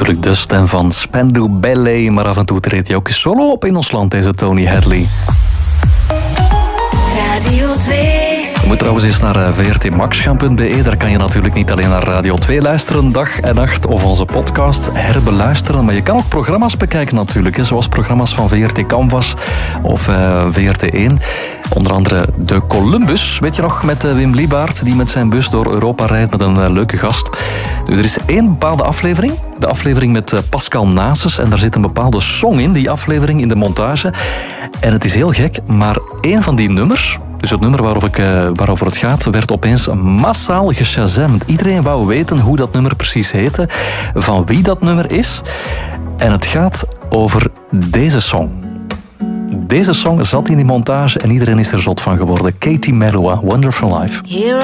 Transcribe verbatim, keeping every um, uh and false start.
natuurlijk de stem van Spandau Ballet, maar af en toe treedt hij ook solo op in ons land, deze Tony Hadley. Radio twee. Je moet trouwens eens naar v r t max gaan punt b e. Daar kan je natuurlijk niet alleen naar Radio twee luisteren, dag en nacht, of onze podcast herbeluisteren. Maar je kan ook programma's bekijken natuurlijk, hè, zoals programma's van V R T Canvas of uh, V R T één. Onder andere de Columbus, weet je nog, met uh, Wim Liebaert, die met zijn bus door Europa rijdt met een uh, leuke gast. Nu, er is één bepaalde aflevering, de aflevering met uh, Pascal Nases, en daar zit een bepaalde song in, die aflevering, in de montage. En het is heel gek, maar één van die nummers, dus het nummer waarover, ik, uh, waarover het gaat, werd opeens massaal geshazamd. Iedereen wou weten hoe dat nummer precies heette, van wie dat nummer is. En het gaat over deze song. Deze song zat in die montage en iedereen is er zot van geworden. Katie Melua, Wonderful Life.